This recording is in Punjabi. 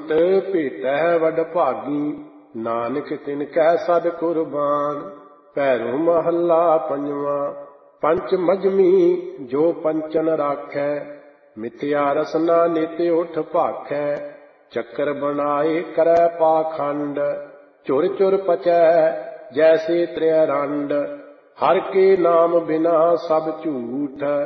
ਅੰਤ ਭੇਟੈ ਵਡ ਭਾਗੀ, ਨਾਨਕ ਤਿਨ ਕੈ ਸਦ ਕੁਰਬਾਨ। ਭੈਰੋ ਮਹੱਲਾ ਪੰਜਵਾਂ। ਪੰਚ ਮਜਮੀ ਜੋ ਪੰਚਨ ਰਾਖੈ, ਮਿਥਿਆ ਰਸਨਾ ਨਿਤ ਉਠ ਭਾਖੈ। ਚੱਕਰ ਬਣਾਏ ਕਰੈ ਪਾਖੰਡ, ਚੁਰ ਚੁਰ ਪਚੈ ਜੈਸੇ ਤ੍ਰਿਅ ਰੰਡ। ਹਰਿ ਕੇ ਨਾਮ ਬਿਨਾ ਸਭ ਝੂਠ,